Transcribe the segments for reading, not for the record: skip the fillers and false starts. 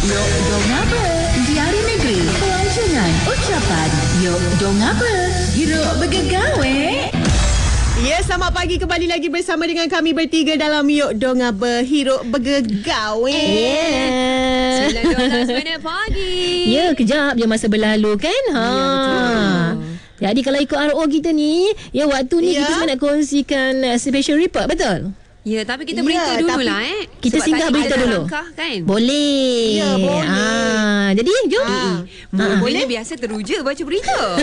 Yok dong apa? Diari Negeri. Pelancongan ucapan. Yok dong apa? Hiruk bergegawe. Ya, selamat pagi kembali lagi bersama dengan kami bertiga dalam Yok Dong Apa Hiruk Bergegawe. 9:12 minit pagi. Ya, kejap je masa berlalu kan. Ya, betul. Jadi kalau ikut RO kita ni, ya waktu ni kita sebenarnya nak kongsikan special report, betul? Ya, tapi kita berita dululah Kita sebab singgah tadi berita ada dulu. langkah, kan? Boleh. Ya, boleh. Jadi jom. Boleh biasa teruja baca berita.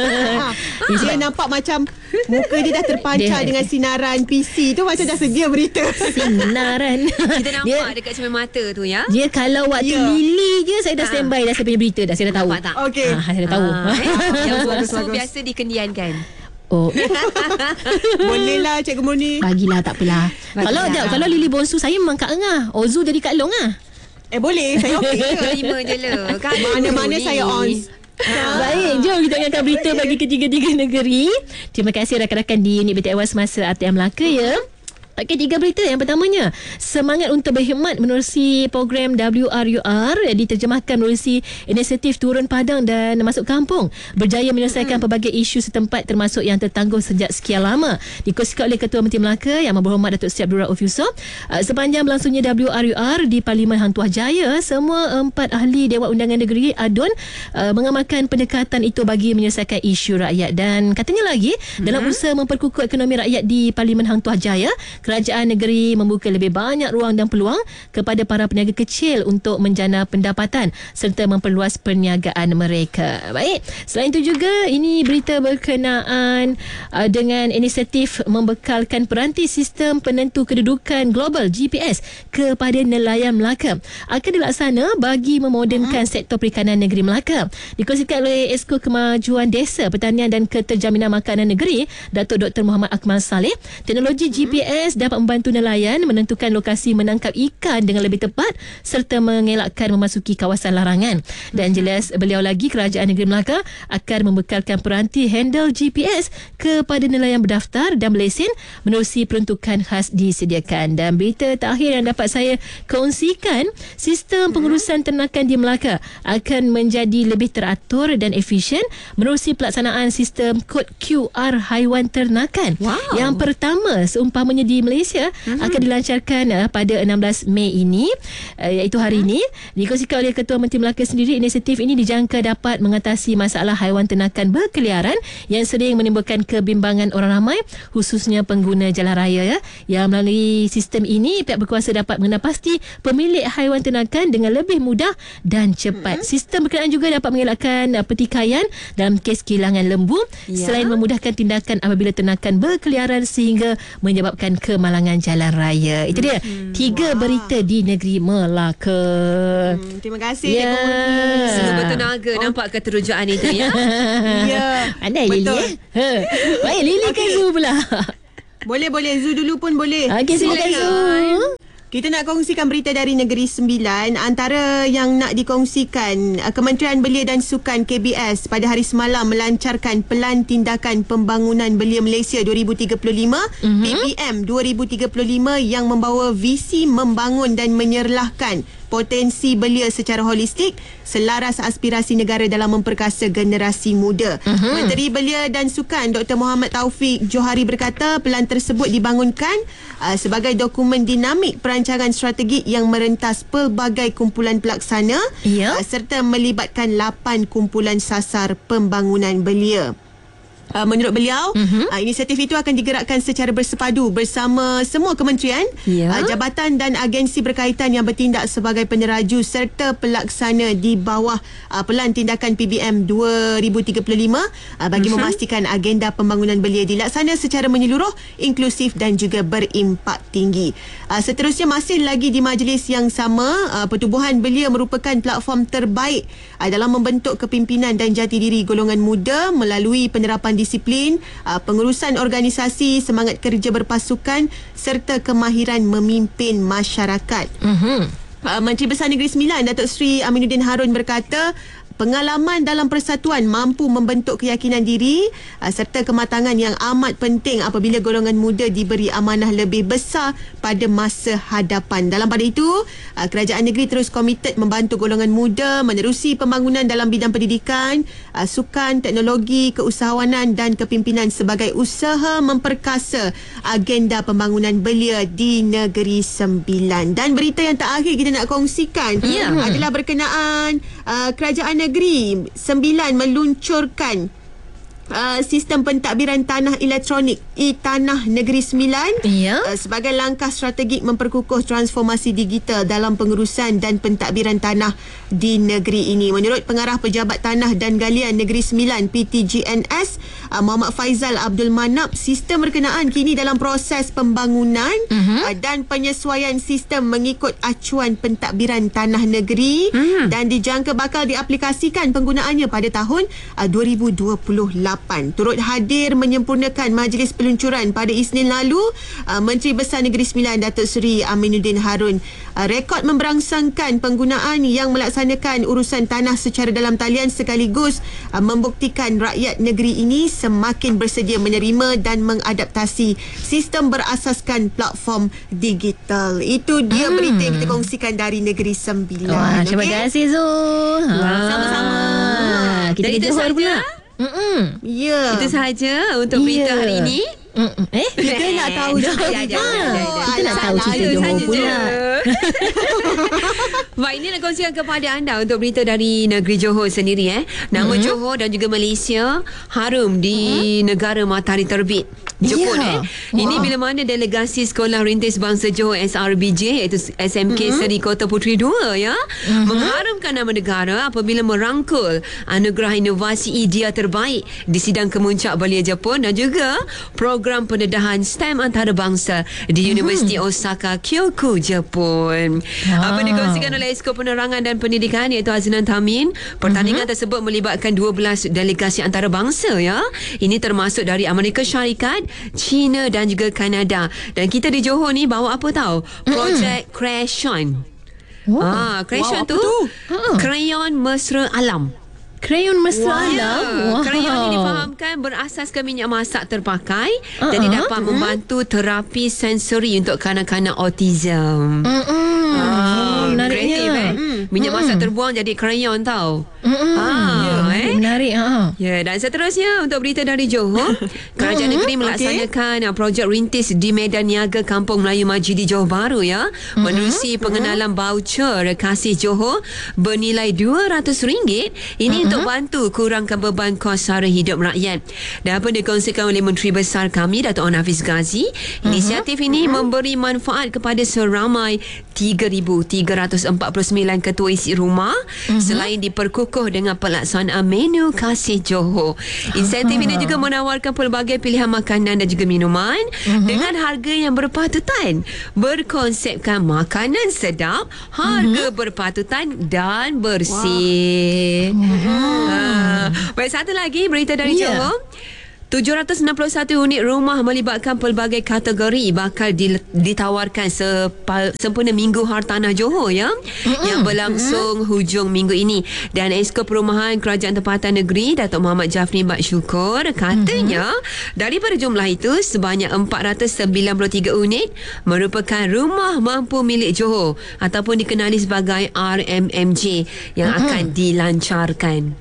Dia nampak macam muka dia dah terpancar dengan sinaran PC tu, macam dah sedia berita. Sinaran. Kita nampak dekat cermin mata tu ya. Dia kalau waktu Lily je saya dah standby dah, saya punya berita dah, saya dah tahu. Nampak tak? Okey. Saya dah tahu. Yang Bagus, so bagus. biasa dikendiankan. Oh, Boleh lah Cikgu Murni. bagilah, tak apalah. Kalau Lily Bonsu saya memang Kak Engah. Ozu jadi Kak Long ah. Boleh, saya okey. Terima je lah. Kan Mana-mana ni. saya on. Baik, jom kita angkat berita bagi ketiga-tiga negeri. Terima kasih rakan-rakan di unit BTI Semasa ATM Melaka ya. Okey, 3 berita. Yang pertamanya, semangat untuk berkhidmat menerusi program WRUR diterjemahkan menerusi inisiatif turun padang dan masuk kampung, berjaya menyelesaikan pelbagai isu setempat termasuk yang tertangguh sejak sekian lama. Dikongsikan oleh Ketua Menteri Melaka Yang Berhormat Datuk Seri Abdul Rauf Yusof. Sepanjang berlangsungnya WRUR di Parlimen Hang Tuah Jaya, semua 4 ahli Dewan Undangan Negeri ADUN mengamalkan pendekatan itu bagi menyelesaikan isu rakyat. Dan katanya lagi, dalam usaha memperkukuh ekonomi rakyat di Parlimen Hang Tuah Jaya, kerajaan negeri membuka lebih banyak ruang dan peluang kepada para peniaga kecil untuk menjana pendapatan serta memperluas perniagaan mereka. Baik, selain itu juga ini berita berkenaan dengan inisiatif membekalkan peranti sistem penentu kedudukan global GPS kepada nelayan Melaka. Akan dilaksana bagi memodenkan sektor perikanan negeri Melaka. Dikongsikan oleh Esko Kemajuan Desa, Pertanian dan Keterjaminan Makanan Negeri, Datuk Dr. Muhammad Akmal Saleh. Teknologi GPS dapat membantu nelayan menentukan lokasi menangkap ikan dengan lebih tepat serta mengelakkan memasuki kawasan larangan. Dan jelas beliau lagi, Kerajaan Negeri Melaka akan membekalkan peranti handle GPS kepada nelayan berdaftar dan berlesen menerusi peruntukan khas disediakan. Dan berita terakhir yang dapat saya kongsikan, sistem pengurusan ternakan di Melaka akan menjadi lebih teratur dan efisien menerusi pelaksanaan sistem kod QR haiwan ternakan. Yang pertama seumpamanya di Malaysia akan dilancarkan pada 16 Mei ini, iaitu hari ini. Dikongsikan oleh Ketua Menteri Melaka sendiri, inisiatif ini dijangka dapat mengatasi masalah haiwan ternakan berkeliaran yang sering menimbulkan kebimbangan orang ramai, khususnya pengguna jalan raya ya. Yang melalui sistem ini, pihak berkuasa dapat mengenal pasti pemilik haiwan ternakan dengan lebih mudah dan cepat. Sistem berkenaan juga dapat mengelakkan pertikaian dalam kes kehilangan lembu, selain memudahkan tindakan apabila ternakan berkeliaran sehingga menyebabkan kemalangan jalan raya. Itu dia 3 berita di negeri Melaka. Terima kasih Ya. Cikgu Murni. Sungguh bertenaga nampak keterujaan itu ya. Ya. Pandai Lily. Betul. Baik, Lily kan Zu pula. Boleh Zu dulu pun boleh. Okey, silakan Zu. Kita nak kongsikan berita dari Negeri Sembilan. Antara yang nak dikongsikan, Kementerian Belia dan Sukan KBS pada hari semalam melancarkan Pelan Tindakan Pembangunan Belia Malaysia 2035 PPM 2035 yang membawa visi membangun dan menyerlahkan potensi belia secara holistik selaras aspirasi negara dalam memperkasa generasi muda. Menteri Belia dan Sukan Dr. Muhammad Taufik Johari berkata pelan tersebut dibangunkan sebagai dokumen dinamik perancangan strategik yang merentas pelbagai kumpulan pelaksana serta melibatkan 8 kumpulan sasar pembangunan belia. Menurut beliau, inisiatif itu akan digerakkan secara bersepadu bersama semua kementerian, jabatan dan agensi berkaitan yang bertindak sebagai peneraju serta pelaksana di bawah Pelan Tindakan PBM 2035 bagi memastikan agenda pembangunan belia dilaksana secara menyeluruh, inklusif dan juga berimpak tinggi. Seterusnya, masih lagi di majlis yang sama, Pertubuhan Belia merupakan platform terbaik dalam membentuk kepimpinan dan jati diri golongan muda melalui penerapan disiplin, pengurusan organisasi, semangat kerja berpasukan serta kemahiran memimpin masyarakat. Menteri Besar Negeri Sembilan Datuk Seri Aminuddin Harun berkata Pengalaman dalam persatuan mampu membentuk keyakinan diri serta kematangan yang amat penting apabila golongan muda diberi amanah lebih besar pada masa hadapan. Dalam pada itu, kerajaan negeri terus komited membantu golongan muda menerusi pembangunan dalam bidang pendidikan, sukan, teknologi, keusahawanan dan kepimpinan sebagai usaha memperkasa agenda pembangunan belia di Negeri Sembilan. Dan berita yang terakhir kita nak kongsikan adalah berkenaan kerajaan negeri Sembilan meluncurkan sistem pentadbiran tanah elektronik e-Tanah Negeri Sembilan sebagai langkah strategik memperkukuh transformasi digital dalam pengurusan dan pentadbiran tanah di negeri ini. Menurut Pengarah Pejabat Tanah dan Galian Negeri Sembilan PTGNS Muhammad Faizal Abdul Manap, sistem berkenaan kini dalam proses pembangunan dan penyesuaian sistem mengikut acuan pentadbiran tanah negeri dan dijangka bakal diaplikasikan penggunaannya pada tahun 2028. Turut hadir menyempurnakan majlis peluncuran pada Isnin lalu Menteri Besar Negeri Sembilan Datuk Seri Aminuddin Harun. Rekod memberangsangkan penggunaan yang melaksanakan urusan tanah secara dalam talian sekaligus membuktikan rakyat negeri ini semakin bersedia menerima dan mengadaptasi sistem berasaskan platform digital. Itu dia berita yang kita kongsikan dari Negeri Sembilan. Terima kasih Zul. Sama-sama. Kita Dan ke itu Johor saja. pula. Ya. Itu sahaja untuk berita hari ini. Kita nak tahu juga. Kita nak tahu cerita Johor pula. Baik, ini nak kongsikan kepada anda untuk berita dari negeri Johor sendiri. Nama Johor dan juga Malaysia harum di negara matahari terbit Jepun. Ini bila mana delegasi Sekolah Rintis Bangsa Johor SRBJ iaitu SMK Seri Kota Puteri 2 mengharumkan nama negara apabila merangkul anugerah inovasi idea terbaik di sidang kemuncak belia Jepun dan juga program pendedahan STEM antarabangsa di Universiti Osaka Kyoku Jepun. Apa dikongsikan oleh Esko Penerangan dan Pendidikan iaitu Aznan Tamin. Pertandingan tersebut melibatkan 12 delegasi antarabangsa Ini termasuk dari Amerika Syarikat, China dan juga Kanada. Dan kita di Johor ni bawa apa tahu? Projek Creation. Creation tu krayon mesra alam. Krayon mesra alam. Krayon ini difahamkan berasaskan minyak masak terpakai dan dia dapat membantu terapi sensori untuk kanak-kanak autism. Menariknya. Minyak masak terbuang jadi krayon tau. Menarik. Dan seterusnya untuk berita dari Johor, kerajaan negeri melaksanakan projek rintis di Medan Niaga Kampung Melayu Maju di Johor Bahru menerusi pengenalan voucher Kasih Johor bernilai RM200. Ini untuk bantu kurangkan beban kos sara hidup rakyat. Dan apa dikongsikan oleh Menteri Besar kami Datuk Onn Hafiz Ghazi, inisiatif ini memberi manfaat kepada seramai 3,349 ketua isi rumah selain diperkukuh dengan pelaksanaan menu Kasih Johor. Insentif ini juga menawarkan pelbagai pilihan makanan dan juga minuman dengan harga yang berpatutan, berkonsepkan makanan sedap, harga berpatutan dan bersih. Baik, satu lagi berita dari Johor. 761 unit rumah melibatkan pelbagai kategori bakal ditawarkan sempena Minggu Hartanah Johor yang berlangsung hujung minggu ini. Dan Esko Perumahan Kerajaan Tempatan Negeri Datuk Muhammad Jafri Mat Syukur katanya daripada jumlah itu sebanyak 493 unit merupakan rumah mampu milik Johor ataupun dikenali sebagai RMMJ yang akan dilancarkan.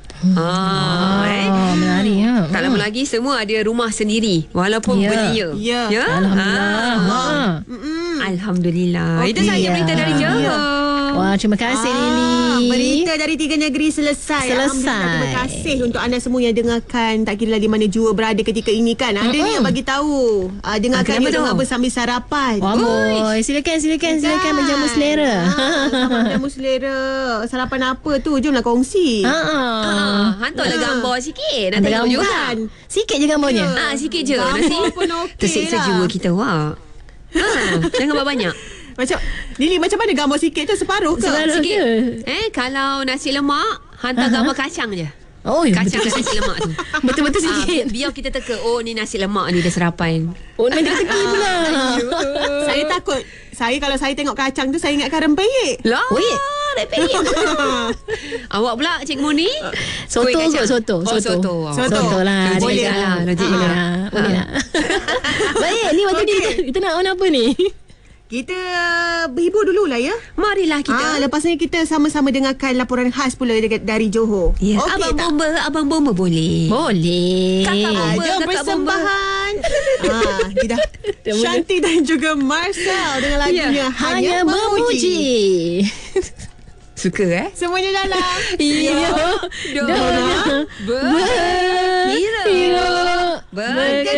Menarik tak lama lagi semua ada rumah sendiri walaupun belia. Alhamdulillah. Alhamdulillah. Itu sahaja berita dari Johor. Wah, terima kasih Lily. Berita dari 3 negeri selesai. Alhamdulillah, terima kasih untuk anda semua yang dengarkan. Tak kira lah di mana jua berada ketika ini kan. Ada ni yang bagi tahu. Dengarkan dia dengar sambil sarapan. Wah, boy. Silakan menjamu selera. Menjamu selera. Sarapan apa tu? Jomlah kongsi. Hantarlah gambar sikit. Nak tengok juga. Sikit je gambarnya. Sikit je. Gambar pun okey tersiksa lah. jiwa kita. Wah. Jangan banyak. Macam Lily, macam mana gambar sikit tu? Separuh ke? Sikit. Kalau nasi lemak, hantar gambar kacang je. Oh, Kacang nasi lemak tu. Betul-betul sikit. Biar kita teka, oh ni nasi lemak ni dah sarapan. Oh, nak teki pula. Saya takut. Kalau saya tengok kacang tu, saya ingatkan rempeyek. Lah. Weh, Repeat. Awak pula Cik Moni? Soto Kuih kacang. kot, soto. Oh, soto. Soto lah. Boleh lah. Boleh lah. Baik, ni waktu ni kita nak on apa ni? Kita berhibur dulu lah ya. Marilah kita. Lepas ni kita sama-sama dengarkan laporan khas pula dari Johor. Ya, Okey tak? Abang Bomba boleh. Boleh. Kakak Bomba, Jom Kakak persembahan. Kita Shanti dan juga Marcel dengan lagunya Hanya memuji. Suka Semuanya dalam. Ya. Dona. Berhiro. Berkata